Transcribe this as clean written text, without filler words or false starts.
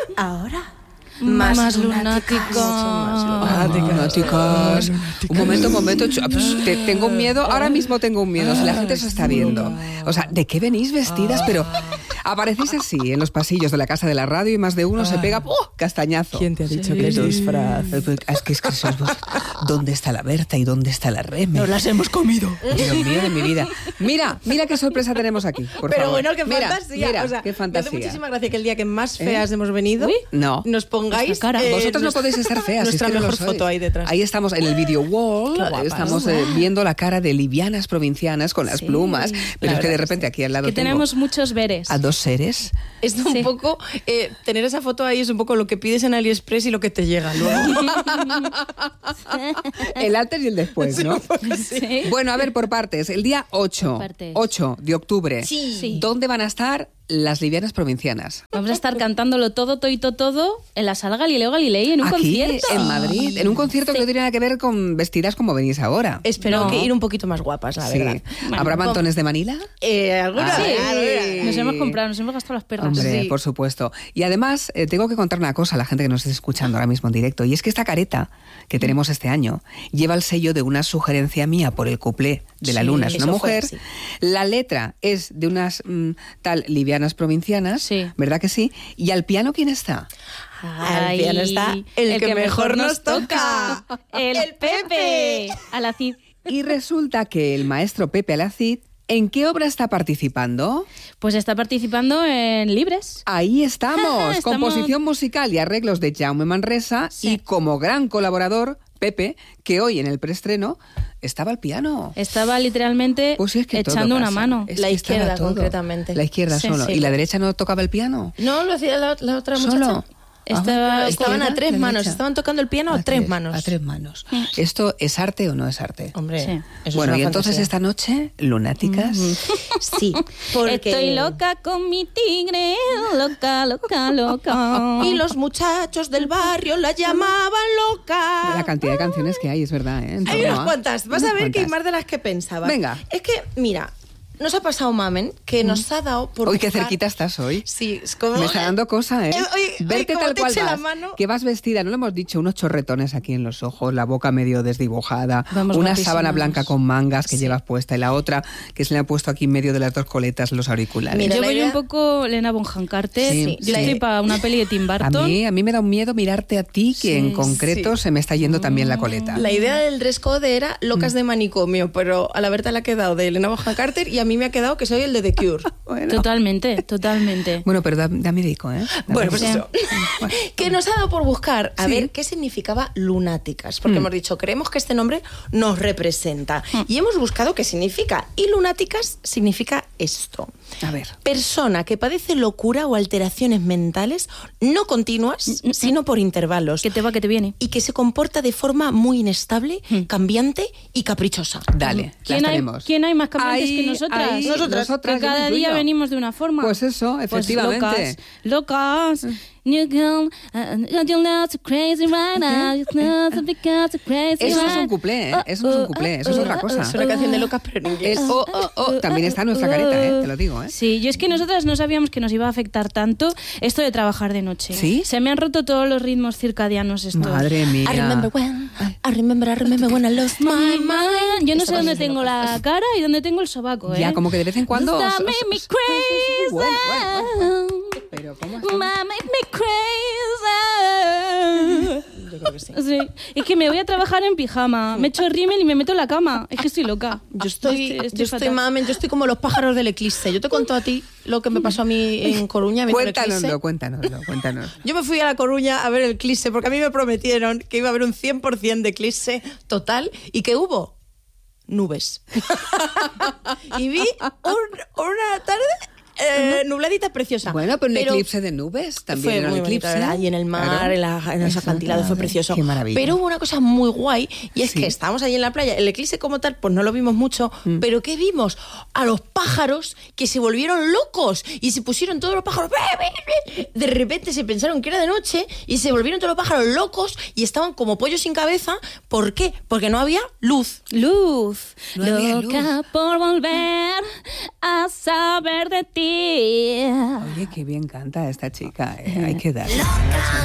Ahora... Más lunáticas. Un momento. Tengo un miedo. Ahora mismo tengo un miedo. Si la gente se está viendo. O sea, ¿de qué venís vestidas? Pero aparecéis así en los pasillos de la casa de la radio y más de uno se pega castañazo. ¿Quién te ha dicho que es disfraz? Es que sois vos. ¿Dónde está la Berta y dónde está la Reme? Nos las hemos comido. Dios mío de mi vida. Mira qué sorpresa tenemos aquí. Por Pero favor. bueno, qué fantasía. Mira, o sea, qué fantasía. Me hace muchísima gracia que el día que más feas hemos venido, no. nos pongáis... Vosotros no podéis estar feas. Nuestra es que mejor no lo foto ahí detrás. Ahí estamos en el video wall. Estamos viendo la cara de livianas provincianas con las plumas. Pero es que de repente aquí al lado que tenemos muchos veres. A dos seres. Es un poco... tener esa foto ahí es un poco lo que pides en AliExpress y lo que te llega luego. El antes y el después, ¿no? Sí. Bueno, a ver, por partes. El día 8 de octubre. Sí. ¿Dónde van a estar las livianas provincianas? Vamos a estar cantándolo todo en la sala Galileo Galilei, en un concierto. Aquí, en Madrid, en un concierto que no tiene nada que ver con vestidas como venís ahora. Espero que ir un poquito más guapas, la verdad. ¿Habrá mantones de Manila? ¿Alguna? Sí. Nos hemos comprado, nos hemos gastado las perras. Hombre, por supuesto. Y además, tengo que contar una cosa a la gente que nos esté escuchando ahora mismo en directo, y es que esta careta que tenemos este año lleva el sello de una sugerencia mía por el cuplé de La Luna es una mujer. La letra es de unas tal livianas provincianas, ¿verdad que sí? ¿Y al piano quién está? Al piano está el que mejor nos toca, el Pepe Alacid. Y resulta que el maestro Pepe Alacid, ¿en qué obra está participando? Pues está participando en Libres. Ahí estamos. Composición musical y arreglos de Jaume Manresa y como gran colaborador, Pepe, que hoy en el preestreno estaba al piano. Estaba literalmente echando una mano. La izquierda, concretamente. La izquierda solo. Sí. ¿Y la derecha no tocaba el piano? No, lo hacía la otra muchacha. ¿Solo? Estaban a tres manos, estaban tocando el piano a tres manos. A tres manos. ¿Esto es arte o no es arte? Hombre, eso bueno, es y una entonces fantasía. esta noche, lunáticas. Sí, porque... Estoy loca con mi tigre, loca. Y los muchachos del barrio la llamaban loca. La cantidad de canciones que hay, es verdad, ¿eh? Hay unas cuantas, vas a ver que hay más de las que pensaba. Venga. Es que, mira... Nos ha pasado, Mamen, que nos ha dado por Uy, buscar... qué cerquita estás hoy. Sí, es como... Me está dando cosa, ¿eh? Verte como tal te cual eche la vas, mano. que vas vestida, no lo hemos dicho, unos chorretones aquí en los ojos, la boca medio desdibujada, Vamos una guapísimas. sábana blanca con mangas que llevas puesta y la otra que se le ha puesto aquí en medio de las dos coletas los auriculares. Mira, Yo la voy idea- un poco Lena Bonham Carter. Sí, Yo sí. estoy para una peli de Tim Burton. A mí me da un miedo mirarte a ti, que en concreto se me está yendo también la coleta. La idea del dress code era locas de manicomio, pero a la Berta le ha quedado de Elena Bonham Carter y a mí me ha quedado que soy el de The Cure. Bueno. Totalmente. Bueno, pero dame dico, ¿eh? Bueno, pues eso. Bueno. Que nos ha dado por buscar a Sí. ver qué significaba lunáticas, porque hemos dicho, creemos que este nombre nos representa. Y hemos buscado qué significa. Y lunáticas significa esto. A ver. Persona que padece locura o alteraciones mentales no continuas, sino por intervalos. Que te va, que te viene. Y que se comporta de forma muy inestable, cambiante y caprichosa. Dale, las tenemos. ¿Quién hay más cambiantes Ahí, que nosotras? ahí, nosotras, Que yo cada me día incluyo. venimos de una forma. Pues eso, efectivamente. Locas. New girl, you're not so crazy right now. You're not so because you're crazy Eso no es right. un cuplé, ¿eh? Eso no es un cuplé, eso es otra cosa. Es una canción de locas, pero en inglés. El también está en nuestra careta, ¿eh? Te lo digo, ¿eh? Sí, yo es que nosotras no sabíamos que nos iba a afectar tanto esto de trabajar de noche. ¿Sí? Se me han roto todos los ritmos circadianos estos. Madre mía. I remember when I lost my mind. Yo no Esta sé dónde canción tengo de la cara y dónde tengo el sobaco, ¿eh? Ya, como que de vez en cuando... That made me crazy. Bueno. Pero, ¿cómo así? That made me crazy. Yo creo que sí. Sí. Es que me voy a trabajar en pijama, me echo rímel y me meto en la cama. Es que estoy loca. Yo estoy fatal. Mamen, yo estoy como los pájaros del eclipse. Yo te cuento a ti lo que me pasó a mí en Coruña viendo el eclipse. Cuéntanos. Yo me fui a La Coruña a ver el eclipse porque a mí me prometieron que iba a haber un 100% de eclipse total y que hubo nubes. Y vi una tarde nubladita preciosa. Bueno, pero un eclipse de nubes también fue era muy un bonito, eclipse. ¿verdad? Y en el mar, Claro. en los Eso, acantilados fue precioso. Qué maravilla. Pero hubo una cosa muy guay y es Sí. que estábamos allí en la playa. El eclipse como tal, pues no lo vimos mucho, pero ¿qué vimos? A los pájaros que se volvieron locos y se pusieron todos los pájaros. De repente se pensaron que era de noche y se volvieron todos los pájaros locos y estaban como pollos sin cabeza. ¿Por qué? Porque no había luz. Luz, No había loca por volver a saber de ti. Oye, qué bien canta esta chica. Hay que darle.